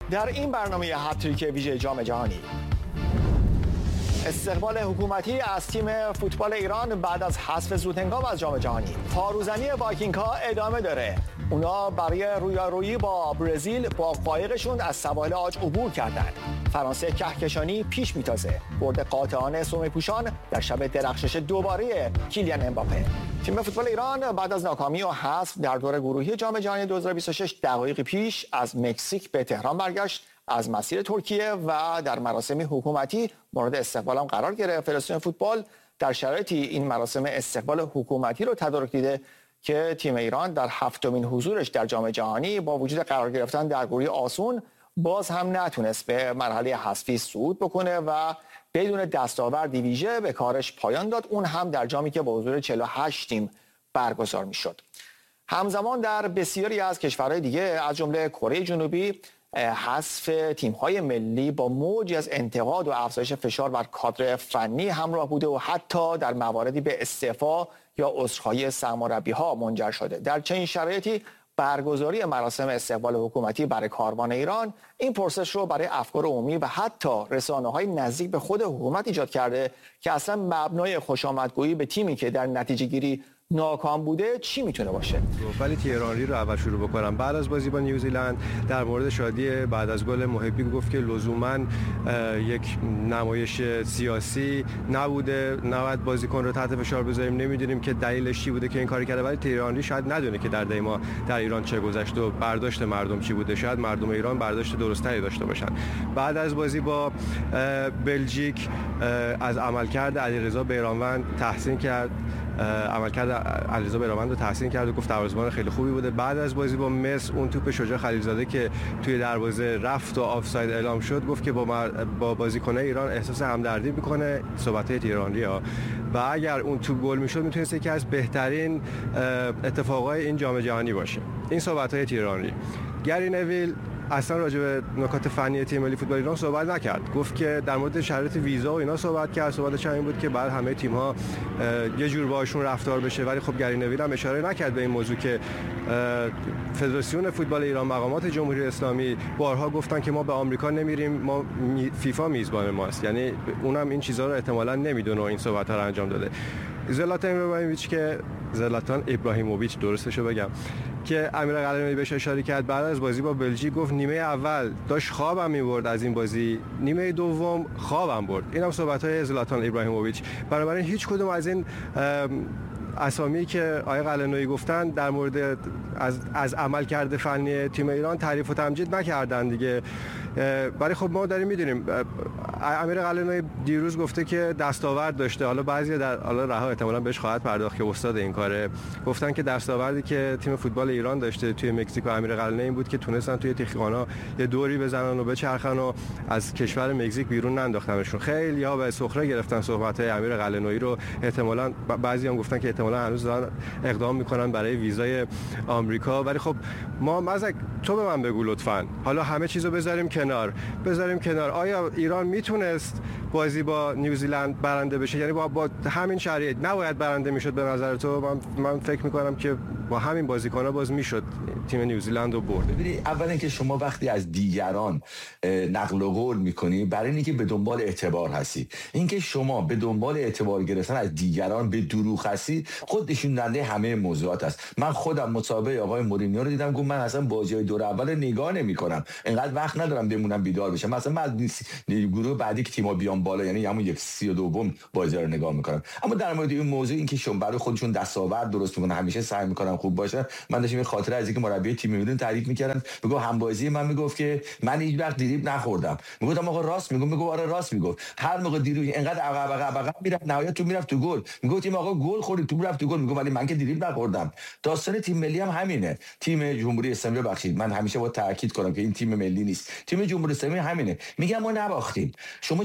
در این برنامه هتریک ویژه جام جهانی استقبال حکومتی از تیم فوتبال ایران بعد از حذف زودهنگام از جام جهانی. پاروزنی وایکینگ ها ادامه داره. اونا برای رویارویی با برزیل با قایقشون از سواحل عاج عبور کردند. فرانسه کهکشانی پیش میتازه. برد قاطعانه سرمه‌پوشان در شب درخشش دوباره کیلیان امباپه. تیم فوتبال ایران بعد از ناکامی و حذف در دور گروهی جام جهانی 2026 دقایقی پیش از مکزیک به تهران برگشت. از مسیر ترکیه و در مراسم حکومتی مورد استقبال هم قرار گرفت. فدراسیون فوتبال در شرایطی این مراسم استقبال حکومتی رو تدارک دیده که تیم ایران در 7مین حضورش در جام جهانی با وجود قرار گرفتن در گروهی آسون باز هم نتونست به مرحله حذفی صعود بکنه و بدون دستاوردی ویژه به کارش پایان داد، اون هم در جامی که با حضور 48 تیم برگزار میشد. همزمان در بسیاری از کشورهای دیگه از جمله کره جنوبی حذف تیم‌های ملی با موجی از انتقاد و افزایش فشار بر کادر فنی همراه بوده و حتی در مواردی به استعفا یا عذرخواهی سرمربی‌ها منجر شده. در چنین شرایطی برگزاری مراسم استقبال حکومتی برای کاروان ایران این پرسش رو برای افکار عمومی و حتی رسانه‌های نزدیک به خود حکومت ایجاد کرده که اصلا مبنای خوشامدگویی به تیمی که در نتیجه‌گیری ناکام بوده چی میتونه باشه؟ ولی تهرانی رو اول شروع بکنم. بعد از بازی با نیوزیلند در مورد شادی بعد از گل محبی گفت که لزوما یک نمایش سیاسی نبوده، نباید بازیکن رو تحت فشار بذاریم، نمیدونیم که دلیلش چی بوده که این کاری کرده. ولی تهرانی شاید ندونه که در دیما در ایران چه گذشت و برداشت مردم چی بوده. شاید مردم ایران برداشت درستری داشته باشن. بعد از بازی با بلژیک از عملکرد علیرضا بیرانوند تحسین کرد. عملکرد علیرضا بیرانوند رو تحسین کرد و گفت دروازه‌بان خیلی خوبی بوده. بعد از بازی با مصر اون توپ شجاع خلیلزاده که توی دروازه رفت و آفساید اعلام شد گفت که با بازیکن‌های ایران احساس همدردی می‌کنه. صحبت‌های تهرانی‌ها و اگر اون توپ گل می‌شد می‌تونست یکی از بهترین اتفاقای این جام جهانی باشه. این صحبت‌های تهرانی. گری نویل اصلا راجع به نکات فنی تیم ملی فوتبال ایران صحبت نکرد. گفت که در مورد شرایط ویزا و اینا صحبت کرد. صحبتش این بود که بعد همه تیم‌ها یه جور باهاشون رفتار بشه. ولی خب گری نویل هم اشاره نکرد به این موضوع که فدراسیون فوتبال ایران، مقامات جمهوری اسلامی بارها گفتن که ما به آمریکا نمیریم، ما فیفا میزبان ماست. یعنی اونم این چیزها رو احتمالاً نمیدونه و این صحبت‌ها رو انجام داده. زلاتان ابراهیموویچ درستشو بگم که امیر قلعه‌نویی بهش اشاره کرد بعد از بازی با بلژیک گفت نیمه اول داشت خوابم می‌برد از این بازی، نیمه دوم خوابم برد. اینم صحبت‌های زلاتان ابراهیموویچ. بنابراین هیچ کدوم از این اسامی که آقای قلعه‌نویی گفتن در مورد از عملکرد فنی تیم ایران تعریف و تمجید نکردن دیگه. ولی خب ما داریم میدونیم امیر قلعه‌نویی دیروز گفته که دستاورد داشته. حالا بعضی حالا رها احتمالاً بهش خواهد پرداخت که استاد این کاره. گفتن که دستاوردی که تیم فوتبال ایران داشته توی مکزیک و امیر قلعه‌نویی این بود که تونستن توی تیخوانا یه دوری بزنن و بچرخن و از کشور مکزیک بیرون ننداختنشون. خیلی ها به سخره گرفتن صحبت‌های امیر قلعه‌نویی رو. احتمالاً بعضی‌ها گفتن که احتمالاً هنوز دارن اقدام می‌کنن برای ویزای آمریکا. ولی خب ما مزک تو به من بگو لطفاً، حالا همه چیزو بذاریم کنار. آیا ایران میتونست بازی با نیوزیلند برنده بشه؟ یعنی با همین شرایط نباید برنده میشد به نظر تو؟ من فکر میکنم که با همین بازیکن‌ها باز میشد تیم نیوزیلند رو برد. ببینید اولا که شما وقتی از دیگران نقل و قول میکنی برای اینکه به دنبال اعتبار هستی، اینکه شما به دنبال اعتبار گرفتن از دیگران به دروغ هستی خود نشون دهنده همه موضوعات است. من خودم مسابقه آقای مورینیو رو دیدم، گفتم من اصلا بازی‌های دور اول نگاه نمی‌کنم، اینقدر وقت ندارم بمونم بیدار بشم. مثلا من از گروه بعدی که تیم‌ها بیان بالا، یعنی همون 1/32 بازی رو نگاه می‌کنم. اما در مورد این موضوع اینکه شون برای خودشون دستاورد درست می‌کنن، همیشه سعی می‌کنن خوب باشه. من داشتم خاطره از اینکه مربی تیم ملی تعریف می‌کردم، میگه همبازی من میگفت که من هیچ وقت دریبل نخوردم. میگفتم آقا راست میگه آره راست میگفت. هر موقع دریبل اینقدر عقب میرفت نهایت تو میرفت تو گل. میگفتیم آقا گل خوردی تو رفت تو گل. میگه ولی من که دریبل نخوردم. داستان تیم ملی هم همینه. تیم جمهوری اسلامی بخشید من همیشه با تاکید کنم که این تیم ملی نیست. تیم جمهوری اسلامی همینه. میگم ما نباختیم. شما بعد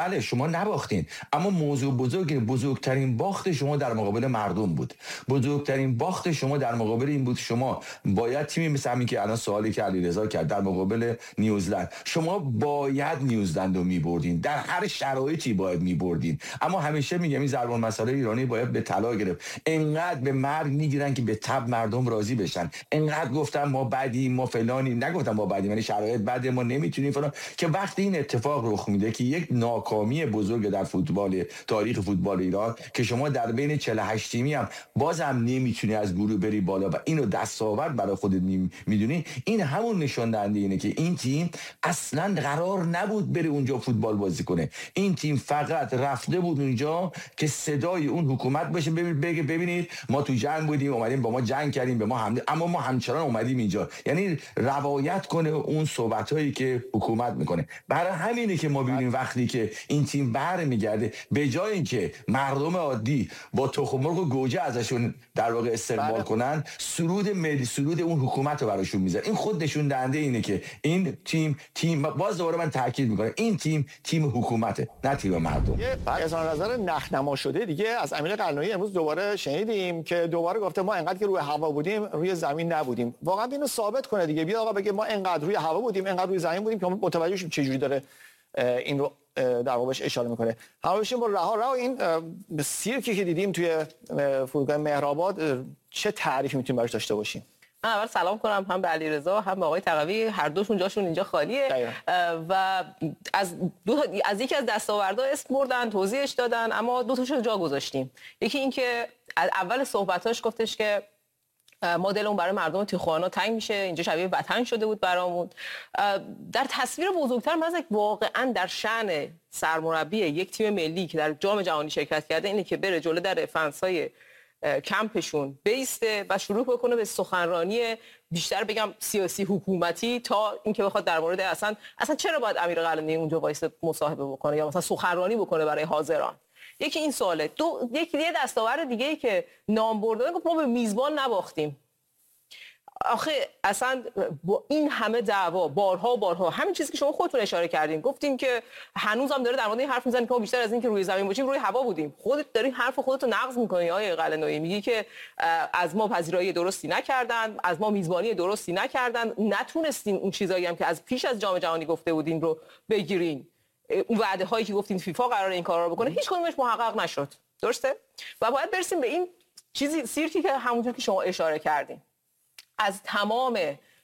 بله شما نباختین، اما موضوع بزرگترین باخت شما در مقابل مردم بود. بزرگترین باخت شما در مقابل این بود شما باید تیمی مثل همین که الان سوالی که علیرضا کرد در مقابل نیوزلند، شما باید نیوزلند رو میبردین، در هر شرایطی باید میبردین. اما همیشه میگم این ضرب المثل ایرانی باید به طلا گرفت. انقدر به مرگ میگیرن که به تب مردم راضی بشن، انقدر گفتن ما بعدی ما فلانی، نگفتم ما بعدی یعنی شرایط بعد ما نمیتونیم فلان، که وقتی این اتفاق رخ میده که یک ناکامی بزرگ در فوتبال، تاریخ فوتبال ایران، که شما در بین 48 تیمی هم بازم نمیتونی از گروه بری بالا و اینو دستاورد برای خودت میدونی، این همون نشون دهنده اینه که این تیم اصلا قرار نبود بره اونجا فوتبال بازی کنه. این تیم فقط رفته بود اونجا که صدای اون حکومت بشه، بگه ببینید ما تو جنگ بودیم، اومدیم با ما جنگ کردیم، به ما حمله، اما ما همچنان اومدیم اینجا. یعنی روایت کنه اون صحبتایی که حکومت میکنه. برای همینه که ما ببینیم وقتی که این تیم برمیگرده، به جای اینکه مردم عادی با تخم مرغ و گوجه ازشون در واقع استقبال کنن، سرود اون حکومت رو براشون میذاره. این خود نشون دهنده اینه که این تیم باز دوباره من تاکید میکنم، این تیم حکومته نه تیم مردم. یه اظهار نظر نخنما شده دیگه از امیر قلنویی امروز دوباره شنیدیم که دوباره گفته ما انقدر که روی هوا بودیم روی زمین نبودیم. واقعا اینو ثابت کنه دیگه، بیا آقا بگه ما انقدر روی هوا بودیم انقدر روی زمین بودیم که ما متوجه شیم چه جوری داره این رو در واقعش اشاره میکنه. همونشون با رها این سیرکی که دیدیم توی فرودگاه مهرآباد چه تعریفی میتونیم براش داشته باشیم؟ من اول سلام کنم هم به علیرضا هم به آقای تقوی، هر دوشون جاشون اینجا خالیه و از یکی از دستاوردها اسم بردن، توضیحش دادن، اما دو تاشو جا گذاشتیم. یکی این که اول صحبتاش گفتش که ما دلمون برای مردم تیخوانا تنگ میشه، اینجا شبیه وطن شده بود برامون. در تصویر بزرگتر من واقعا در شأن سرمربی یک تیم ملی که در جام جهانی شرکت کرده اینه که بره جلو در فنسای کمپشون بیسته و شروع بکنه به سخنرانی بیشتر بگم سیاسی حکومتی تا اینکه بخواد در مورد اصلا چرا باید امیر قلعه‌نویی اونجا وایسه مصاحبه بکنه یا مثلا سخنرانی بکنه برای حاضران. یکی این سواله. یکی دستاورد دیگه ای که نام برده گفت ما به میزبان نباختیم. آخه اصلا با این همه دعوا بارها همین چیزی که شما خودتون اشاره کردین، گفتین که هنوزم داره در مورد این حرف میزنه که ما بیشتر از این که روی زمین باشیم روی هوا بودیم. خودت داری حرف خودت رو نقض میکنی آقای قلعه‌نویی، میگی که از ما پذیرایی درستی نکردن، از ما میزبانی درستی نکردن، نتونستین اون چیزایی هم که از پیش از جام جهانی گفته بودین رو بگیرین. اون وعده هایی که گفتین فیفا قراره این کارا رو بکنه هیچ کدومش محقق نشد. درسته؟ و باید برسیم به این چیزی سیرکی که همونجور که شما اشاره کردین، از تمام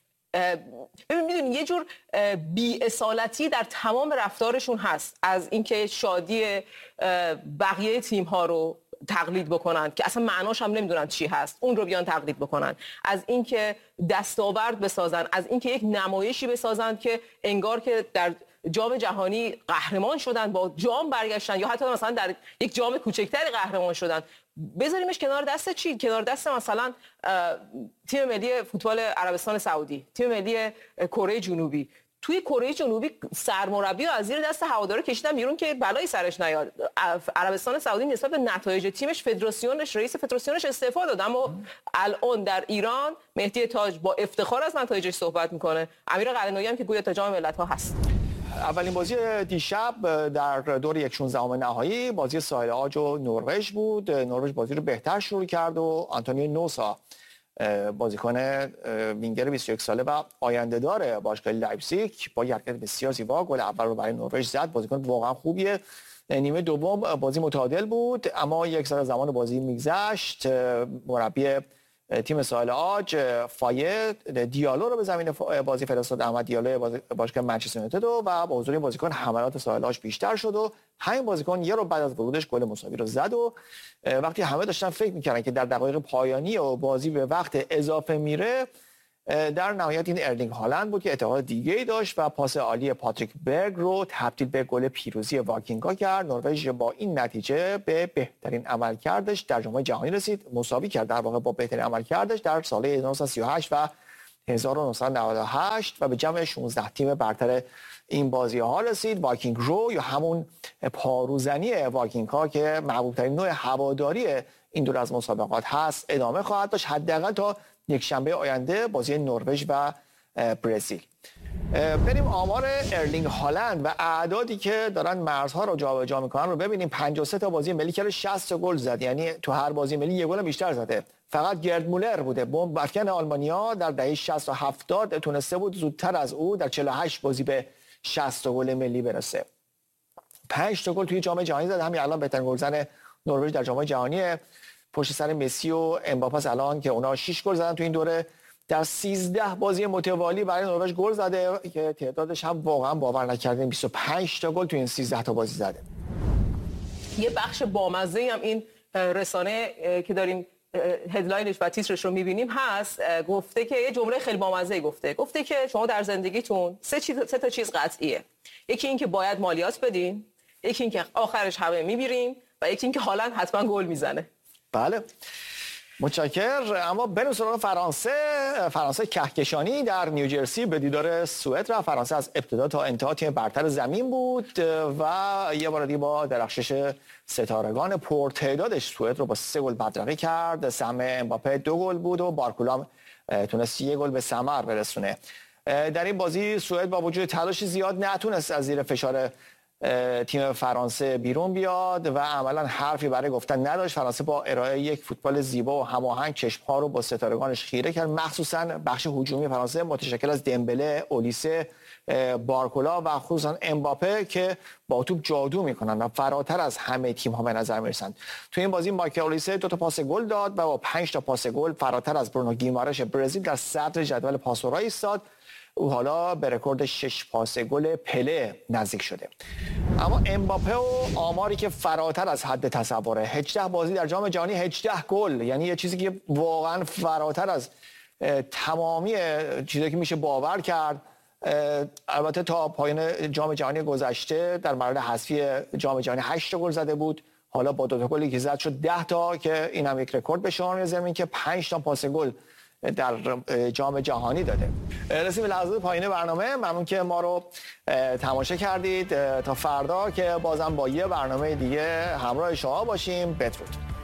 میدونی یه جور بی‌اصالتی در تمام رفتارشون هست، از اینکه شادی بقیه تیم ها رو تقلید بکنن که اصلا معناش هم نمیدونن چی هست، اون رو بیان تقلید بکنن، از اینکه دستاورد بسازن، از اینکه یک نمایشی بسازن که انگار که در جام جهانی قهرمان شدن، با جام برگشتن یا حتی مثلا در یک جام کوچکتری قهرمان شدن. بذاریمش کنار دست چی؟ کنار دست مثلا تیم ملی فوتبال عربستان سعودی، تیم ملی کره جنوبی. توی کره جنوبی سرمربی رو از زیر دست هوادارا کشیدن بیرون که بلایی سرش نیاد. عربستان سعودی نسبت به نتایج تیمش رئیس فدراسیونش استعفا داد، اما الان در ایران مهدی تاج با افتخار از نتایجش صحبت میکنه. امیر قلعه‌نویی هم که گویا تا جام ملت‌ها هست. اولین بازی دیشب در دور 1/16 نهایی بازی ساحل عاج و نروژ بود. نروژ بازی رو بهتر شروع کرد و آنتونیو نوسا بازیکن وینگر 21 ساله و آینده‌دار باشگاه لایپزیگ با حرکت بسیار زیبا گل اول رو برای نروژ زد. بازیکن واقعا خوبیه. نیمه دوم بازی متعادل بود، اما یک سال زمان بازی میگذشت. مربی تیم ساحل عاج فایه دیالو رو به زمین بازی فرستاد، احمد دیالو باشگاه منچستر یونایتد و با حضور این بازیکن حملات ساحل عاج بیشتر شد و همین بازیکن یه رو بعد از ورودش گل مساوی رو زد و وقتی همه داشتن فکر می‌کردن که در دقایق پایانی و بازی به وقت اضافه میره، در نهایت این ارلینگ هالند بود که اعتقاد دیگه‌ای داشت و پاس عالی پاتریک برگ رو تبدیل به گل پیروزی واکینگا کرد. نروژ با این نتیجه به بهترین عملکردش در جام جهانی رسید، مساوی کرد در واقع با بهترین عملکردش در سال 1938 و 1998 و به جمع 16 تیم برتر این بازی‌ها رسید. واکینگ رو یا همون پاروزنی واکینگ ها که محبوب‌ترین نوع هواداری این دور از مسابقات هست ادامه خواهد داشت، حداقل تا یک شنبه آینده بازی نروژ و برزیل. بریم آمار ارلینگ هالند و اعدادی که دارن مرزها رو جابجا میکنن رو ببینیم. 53 تا بازی ملی کرده، 60 گل زد، یعنی تو هر بازی ملی یه گل بیشتر زده. فقط گرد مولر بوده بمب افکن آلمانیا در دهه 60 و 70 تونسته بود زودتر از او در 48 بازی به 60 گل ملی برسه. 5 تا گل توی جام جهانی زده، همین الان بهترین گلزن نروژ در جام جهانی، پشت سر مسی و امباپه الان که اونا 6 گل زدن تو این دوره. در 13 بازی متوالی برای نروژ گل زده که تعدادش هم واقعا باور نکردنی، 25 تا گل تو این 13 تا بازی زده. یه بخش بامزه هم این رسانه که داریم هدلاینش و تیترش رو می‌بینیم هست، گفته که یه جمله خیلی بامزه گفته که شما در زندگیتون سه تا چیز قطعیه. یکی این که باید مالیات بدین، یکی این که آخرش همه می‌میریم و یکی این که هالند حتما گل میزنه. بله متشکر. اما بریم سراغ فرانسه کهکشانی در نیوجرسی به دیدار سوئد رفت. فرانسه از ابتدا تا انتها تیم برتر زمین بود و یه بار دیگه با درخشش ستارگان پرتعدادش سوئد رو با 3 گل بدرقه کرد. سهم امباپه 2 گل بود و بارکولا تونست 1 گل به ثمر برسونه. در این بازی سوئد با وجود تلاش زیاد نتونست از زیر فشار تیم فرانسه بیرون بیاد و عملا حرفی برای گفتن نداشت. فرانسه با ارائه یک فوتبال زیبا و هماهنگ چشم‌ها رو با ستارگانش خیره کرد، مخصوصا بخش هجومی فرانسه متشکل از دمبله، اولیسه، بارکولا و خصوصا امباپه که با توپ جادو میکنن و فراتر از همه تیم‌ها به نظر میرسن. تو این بازی مایکل اولیسه 2 تا پاس گل داد و با 5 تا پاس گل فراتر از برونو گیمارش برزیل در صدر جدول پاسورها ایستاد. او حالا به رکورد 6 پاس گل پله نزدیک شده. اما امباپه و آماری که فراتر از حد تصوره، 18 بازی در جام جهانی، 18 گل، یعنی یه چیزی که واقعا فراتر از تمامی چیزی که میشه باور کرد. البته تا پایان جام جهانی گذشته در مراحل حذفی جام جهانی 8 گل زده بود، حالا با 2 تا گلی که زد شد 10 تا که این هم یک رکورد به شمار می‌ذاریم که 5 تا پاس گل در جام جهانی داده. رسیم به لحظه پایین برنامه. ممنون که ما رو تماشا کردید. تا فردا که بازم با یه برنامه دیگه همراه شما باشیم. بدرود.